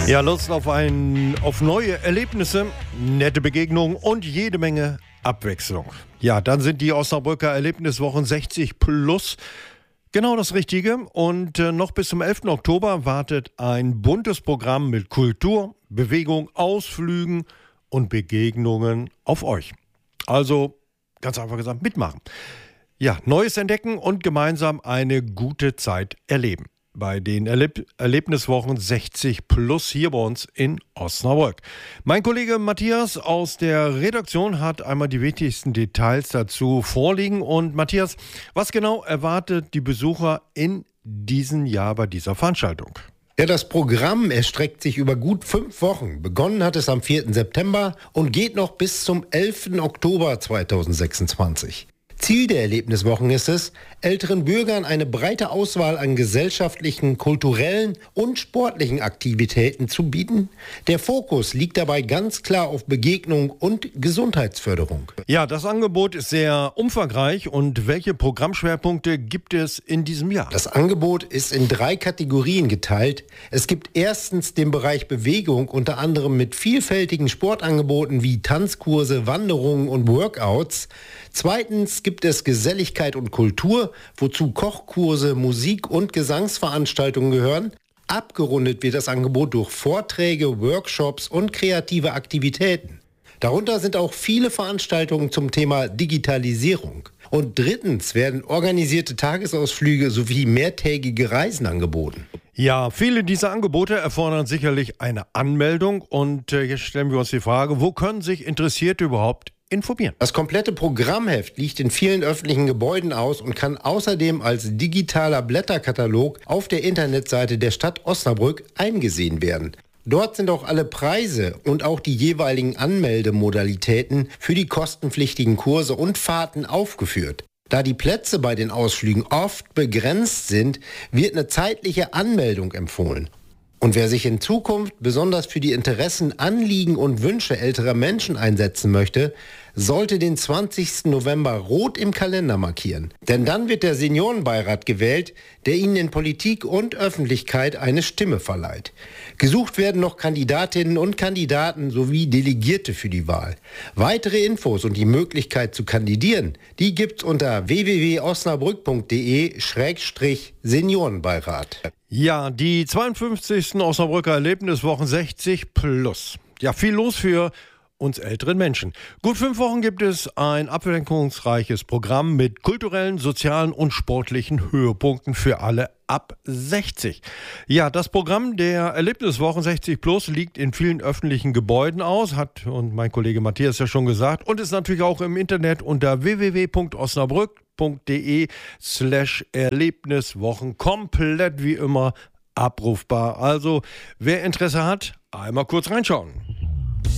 Ja, Lust auf neue Erlebnisse, nette Begegnungen und jede Menge Abwechslung. Ja, dann sind die Osnabrücker Erlebniswochen 60 plus genau das Richtige. Und noch bis zum 11. Oktober wartet ein buntes Programm mit Kultur, Bewegung, Ausflügen und Begegnungen auf euch. Also, ganz einfach gesagt, mitmachen. Ja, Neues entdecken und gemeinsam eine gute Zeit erleben. Bei den Erlebniswochen 60 plus hier bei uns in Osnabrück. Mein Kollege Matthias aus der Redaktion hat einmal die wichtigsten Details dazu vorliegen. Und Matthias, was genau erwartet die Besucher in diesem Jahr bei dieser Veranstaltung? Ja, das Programm erstreckt sich über gut 5 Wochen. Begonnen hat es am 4. September und geht noch bis zum 11. Oktober 2026. Ziel der Erlebniswochen ist es, älteren Bürgern eine breite Auswahl an gesellschaftlichen, kulturellen und sportlichen Aktivitäten zu bieten. Der Fokus liegt dabei ganz klar auf Begegnung und Gesundheitsförderung. Ja, das Angebot ist sehr umfangreich. Und welche Programmschwerpunkte gibt es in diesem Jahr? Das Angebot ist in 3 Kategorien geteilt. Es gibt erstens den Bereich Bewegung, unter anderem mit vielfältigen Sportangeboten wie Tanzkurse, Wanderungen und Workouts. Zweitens gibt es Geselligkeit und Kultur, wozu Kochkurse, Musik- und Gesangsveranstaltungen gehören. Abgerundet wird das Angebot durch Vorträge, Workshops und kreative Aktivitäten. Darunter sind auch viele Veranstaltungen zum Thema Digitalisierung. Und drittens werden organisierte Tagesausflüge sowie mehrtägige Reisen angeboten. Ja, viele dieser Angebote erfordern sicherlich eine Anmeldung. Und jetzt stellen wir uns die Frage, wo können sich Interessierte überhaupt informieren? Das komplette Programmheft liegt in vielen öffentlichen Gebäuden aus und kann außerdem als digitaler Blätterkatalog auf der Internetseite der Stadt Osnabrück eingesehen werden. Dort sind auch alle Preise und auch die jeweiligen Anmeldemodalitäten für die kostenpflichtigen Kurse und Fahrten aufgeführt. Da die Plätze bei den Ausflügen oft begrenzt sind, wird eine zeitliche Anmeldung empfohlen. Und wer sich in Zukunft besonders für die Interessen, Anliegen und Wünsche älterer Menschen einsetzen möchte, sollte den 20. November rot im Kalender markieren. Denn dann wird der Seniorenbeirat gewählt, der Ihnen in Politik und Öffentlichkeit eine Stimme verleiht. Gesucht werden noch Kandidatinnen und Kandidaten sowie Delegierte für die Wahl. Weitere Infos und die Möglichkeit zu kandidieren, die gibt's unter www.osnabrück.de/Seniorenbeirat. Ja, die 52. Osnabrücker Erlebniswochen 60 plus. Ja, viel los für uns älteren Menschen. Gut 5 Wochen gibt es ein abwechslungsreiches Programm mit kulturellen, sozialen und sportlichen Höhepunkten für alle ab 60. Ja, das Programm der Erlebniswochen 60 plus liegt in vielen öffentlichen Gebäuden aus, hat und mein Kollege Matthias ja schon gesagt, und ist natürlich auch im Internet unter www.osnabrück.de/Erlebniswochen komplett wie immer abrufbar. Also, wer Interesse hat, einmal kurz reinschauen.